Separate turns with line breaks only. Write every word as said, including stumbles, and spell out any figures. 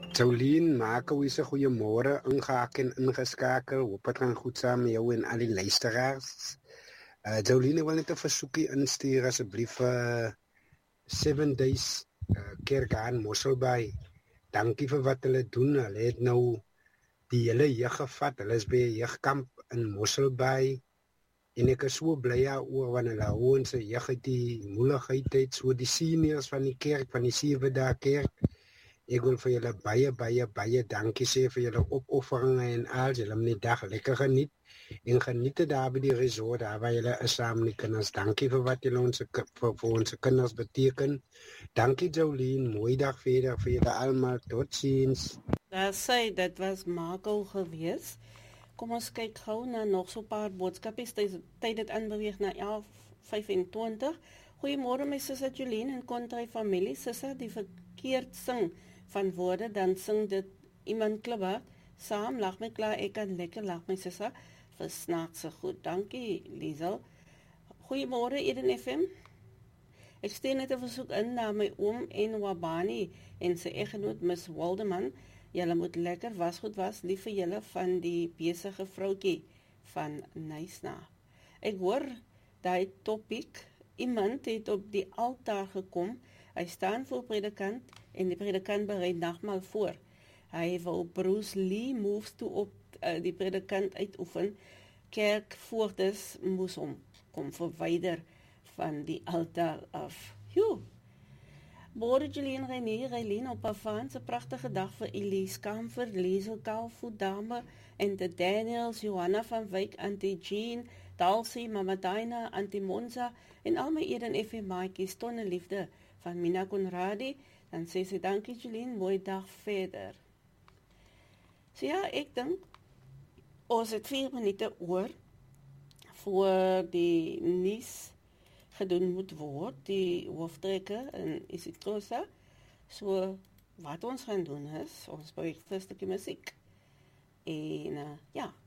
Jolien, maak hoe is 'n goeiemôre, ingehaak en ingeskakel. Hoop dit gaan goed saam met jou en al die luisteraars. Uh Jolien, ek wil net 'n versoekie instuur asseblief vir uh, seven days uh, kerk aan Mosselbaai. Dankie vir wat hulle doen. Hulle het nou die hele jeug gevat. Hulle is by 'n jeugkamp in Mosselbaai. En ek is so bly oor wanneer hulle hou ons jeug uit die moeilikheid uit, so die seniors van die kerk, van die sewe dae kerk. Ek wil vir julle baie, baie, baie dankie sê vir julle opofferinge en al. Julle het die dag lekker geniet. En geniet dit daar by die resort, daar waar julle is saam met die kinders. Dankie vir wat julle ons, vir, vir onze kinders beteken. Dankie Jolien, mooi dag verder vir julle almal. Tot ziens.
Daar sê, dit was Marco gewees. Kom ons kyk gou na nog so 'n paar boodskapies. Tyd dit aanbeweeg na elf vyfentwintig. Goeiemôre my sussie Jolien en Kontry familie. Sussie, die verkeerd sing van woorde, dan sing dit iemand klibba. Saam, lag my klaar, ek kan lekker lag my sussie. Versnaakse goed. Dankie, Liesel. Goeiemôre Eden F M. Ek stuur net 'n versoek in na my oom en Wabani en sy eggenoot Miss Waldeman. Julle moet lekker wasgoed was, lief vir julle van die besige vroutjie van Nysna. Ek hoor daai topiek, iemand het op die altaar gekom, hy staan voor predikant en die predikant berei nagmaal voor. Hy wou Bruce Lee moves toe op uh, die predikant uitoefen. Kerkvoortes moes hom kom verwyder van die altaar af. Joe. Môre Jolien René, Reilien op Pavaan, 'n pragtige dag vir Elise Kamfer, Liesel Kalfoet dame en de Daniels, Johanna van Wyk, Auntie Jean, Dalsie, Mama Dina, Auntie Monza en al my Eden F M maatjies, tonne liefde van Mina Conradi. Dan sê sy dankie Jolien, mooi dag verder. So ja, ek dink ons het vier minute oor voor die nuus gedoen moet word, die hooftrekker in Isitosa. So, wat ons gaan doen is, ons beweeg 'n stukkie musiek. En uh, ja,